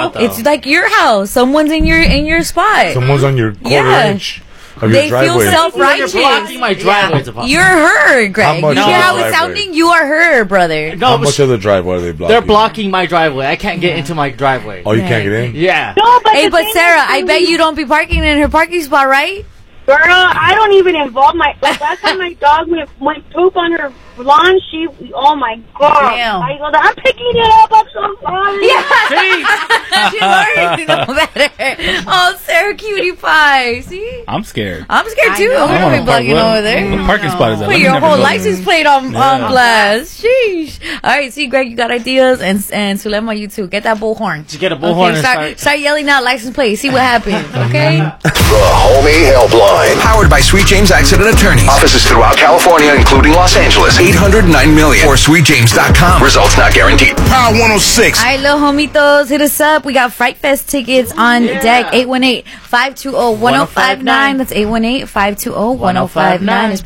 spot, though. It's like your house. Someone's in your spot. Someone's on your quarter inch of your They driveway. feel self-righteous. You're blocking my driveway. You're her, Greg. How You much hear of how the it's driveway? sounding? You are her, brother. No, How much of the driveway are they blocking? they're blocking my driveway. I can't get into my driveway. Oh, you can't get in? Yeah. No, but Hey, the but thing Sarah, is, I bet you don't be parking in her parking spot, right? Girl, I don't even involve my. Like last time my dog went poop on her lawn, oh my god! Damn. I go, I'm picking it up. I'm so sorry. Yeah. She learned no better. Oh, Sarah, cutie pie. See? I'm scared. I'm scared too. I I'm wanna gonna be park blocking well. over there. What parking spot is that? Put Let me your never whole go license there. plate on blast. Sheesh. All right, see, Greg, you got ideas, and Sulema, you too. Get that bullhorn. Just get a bullhorn and start yelling out license plate. See what happens. Okay. The Homie Helpline. Powered by Sweet James Accident Attorneys. Offices throughout California, including Los Angeles. 809 million or sweetjames.com. Results not guaranteed. Power 106. All right, little homitos, hit us up. We got Fright Fest tickets on deck. 818-520-1059. That's 818-520-1059.